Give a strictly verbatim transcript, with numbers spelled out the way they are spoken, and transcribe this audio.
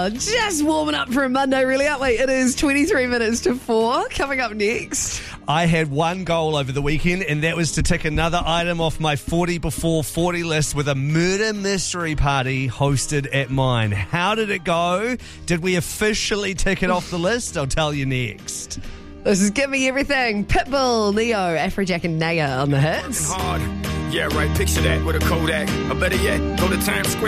Oh, just warming up for a Monday, really, aren't we? It is twenty-three minutes to four. Coming up next. I had one goal over the weekend, and that was to tick another item off my forty before forty list with a murder mystery party hosted at mine. How did it go? Did we officially tick it off the list? I'll tell you next. This is Give Me Everything. Pitbull, Neo, Afrojack and Naya on the hits. Hard. Yeah, right. Picture that with a Kodak. Or better yet, go to Times Square.